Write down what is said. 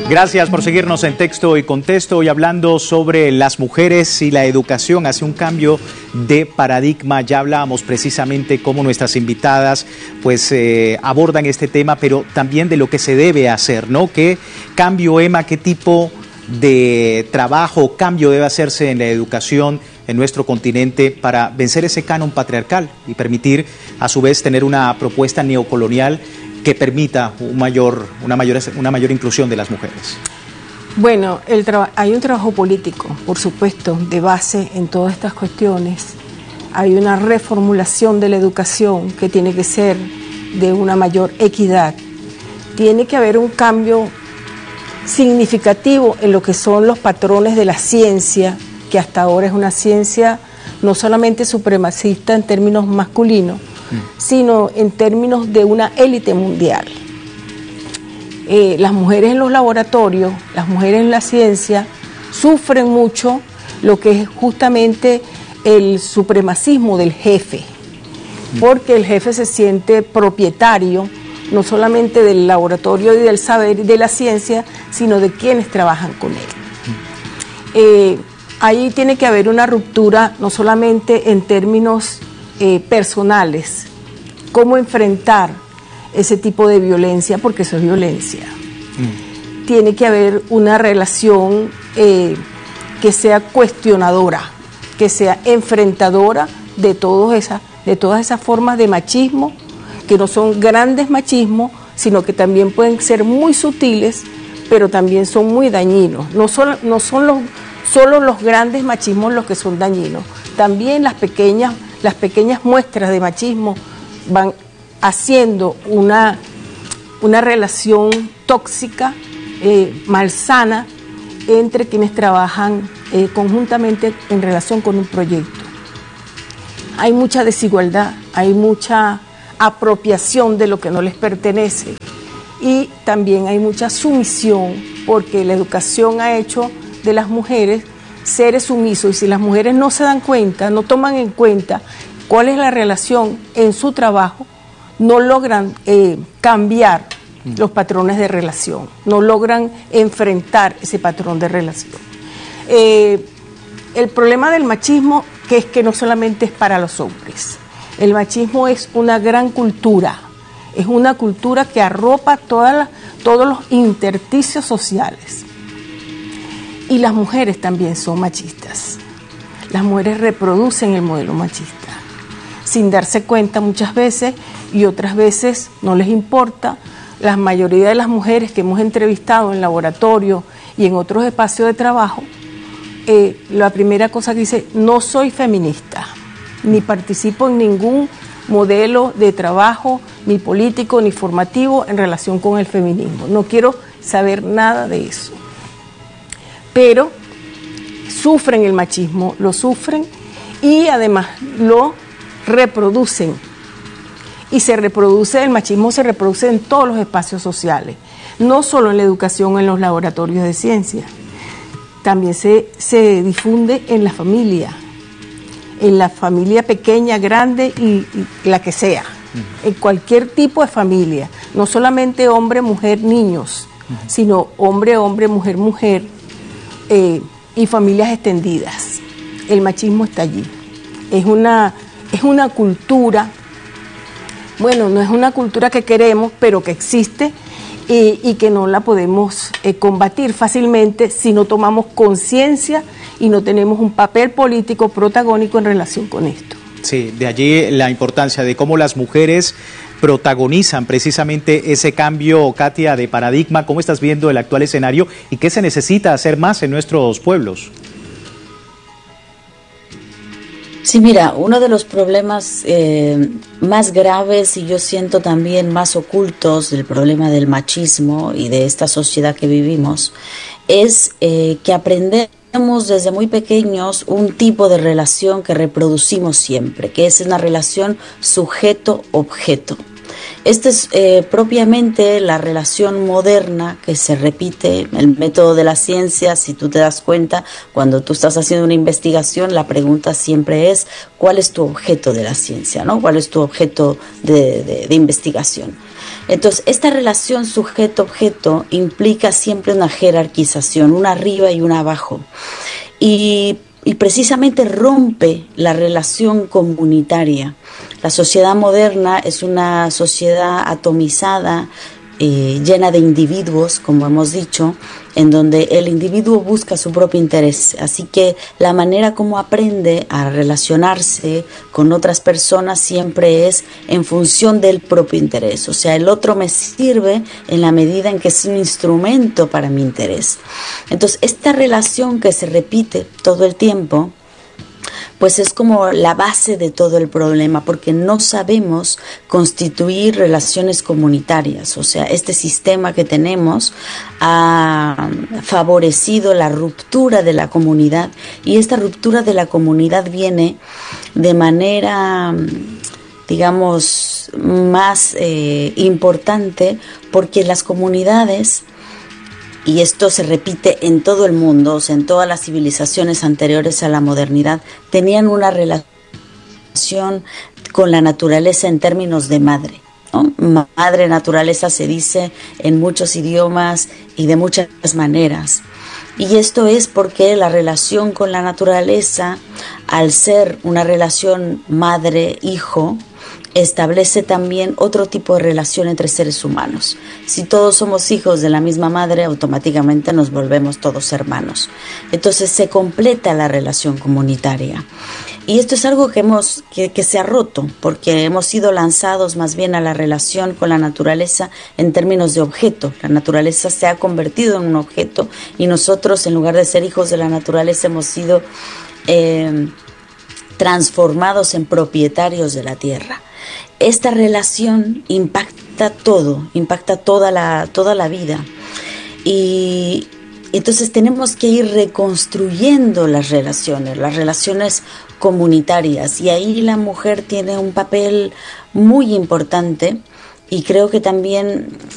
Gracias por seguirnos en Texto y Contexto, hoy hablando sobre las mujeres y la educación hacia un cambio de paradigma. Ya hablábamos precisamente cómo nuestras invitadas pues abordan este tema, pero también de lo que se debe hacer, ¿no? ¿Qué cambio, Emma, qué tipo de trabajo, cambio debe hacerse en la educación en nuestro continente para vencer ese canon patriarcal y permitir a su vez tener una propuesta neocolonial que permita una mayor inclusión de las mujeres? Bueno, hay un trabajo político, por supuesto, de base en todas estas cuestiones. Hay una reformulación de la educación que tiene que ser de una mayor equidad. Tiene que haber un cambio significativo en lo que son los patrones de la ciencia, que hasta ahora es una ciencia no solamente supremacista en términos masculinos, sino en términos de una élite mundial. Las mujeres en los laboratorios, las mujeres en la ciencia, sufren mucho lo que es justamente el supremacismo del jefe, porque el jefe se siente propietario no solamente del laboratorio y del saber y de la ciencia, sino de quienes trabajan con él. Ahí tiene que haber una ruptura no solamente en términos personales, cómo enfrentar ese tipo de violencia, porque eso es violencia. Tiene que haber una relación que sea cuestionadora, que sea enfrentadora de todas esas formas de machismo, que no son grandes machismos, sino que también pueden ser muy sutiles, pero también son muy dañinos. No son solo los grandes machismos los que son dañinos, también las pequeñas muestras de machismo van haciendo una relación tóxica, malsana, entre quienes trabajan conjuntamente en relación con un proyecto. Hay mucha desigualdad, hay mucha apropiación de lo que no les pertenece y también hay mucha sumisión, porque la educación ha hecho de las mujeres seres sumisos, y si las mujeres no se dan cuenta, no toman en cuenta cuál es la relación en su trabajo, no logran cambiar los patrones de relación, no logran enfrentar ese patrón de relación. El problema del machismo, que es que no solamente es para los hombres, el machismo es una gran cultura, es una cultura que arropa todos los intersticios sociales. Y las mujeres también son machistas. Las mujeres reproducen el modelo machista, sin darse cuenta muchas veces, y otras veces no les importa. La mayoría de las mujeres que hemos entrevistado en laboratorio y en otros espacios de trabajo, la primera cosa que dice: no soy feminista, ni participo en ningún modelo de trabajo, ni político, ni formativo en relación con el feminismo. No quiero saber nada de eso. Pero sufren el machismo, lo sufren y además lo reproducen. Y el machismo se reproduce en todos los espacios sociales, no solo en la educación o en los laboratorios de ciencia. También se difunde en la familia pequeña, grande y la que sea, en cualquier tipo de familia, no solamente hombre, mujer, niños, sino hombre, mujer, mujer, y familias extendidas. El machismo está allí. Es una cultura, bueno, no es una cultura que queremos, pero que existe y que no la podemos combatir fácilmente si no tomamos conciencia y no tenemos un papel político protagónico en relación con esto. Sí, de allí la importancia de cómo las mujeres protagonizan precisamente ese cambio, Katia, de paradigma. ¿Cómo estás viendo el actual escenario y qué se necesita hacer más en nuestros pueblos? Sí, mira, uno de los problemas más graves y yo siento también más ocultos del problema del machismo y de esta sociedad que vivimos es que aprendemos desde muy pequeños un tipo de relación que reproducimos siempre, que es una relación sujeto-objeto. Esta es propiamente la relación moderna que se repite, el método de la ciencia. Si tú te das cuenta, cuando tú estás haciendo una investigación, la pregunta siempre es ¿cuál es tu objeto de la ciencia, ¿no? ¿Cuál es tu objeto de investigación? Entonces, esta relación sujeto-objeto implica siempre una jerarquización, una arriba y una abajo. Y precisamente rompe la relación comunitaria. La sociedad moderna es una sociedad atomizada, llena de individuos, como hemos dicho, en donde el individuo busca su propio interés. Así que la manera como aprende a relacionarse con otras personas siempre es en función del propio interés. O sea, el otro me sirve en la medida en que es un instrumento para mi interés. Entonces, esta relación que se repite todo el tiempo, pues es como la base de todo el problema, porque no sabemos constituir relaciones comunitarias. O sea, este sistema que tenemos ha favorecido la ruptura de la comunidad, y esta ruptura de la comunidad viene de manera, digamos, más importante, porque las comunidades, y esto se repite en todo el mundo, o sea, en todas las civilizaciones anteriores a la modernidad, tenían una relación con la naturaleza en términos de madre, ¿no? Madre naturaleza se dice en muchos idiomas y de muchas maneras. Y esto es porque la relación con la naturaleza, al ser una relación madre-hijo, establece también otro tipo de relación entre seres humanos. Si todos somos hijos de la misma madre, automáticamente nos volvemos todos hermanos. Entonces se completa la relación comunitaria. Y esto es algo que se ha roto, porque hemos sido lanzados más bien a la relación con la naturaleza en términos de objeto. La naturaleza se ha convertido en un objeto, y nosotros, en lugar de ser hijos de la naturaleza, hemos sido transformados en propietarios de la tierra. Esta relación impacta todo, impacta toda la vida. Y entonces tenemos que ir reconstruyendo las relaciones comunitarias. Y ahí la mujer tiene un papel muy importante. Y creo que también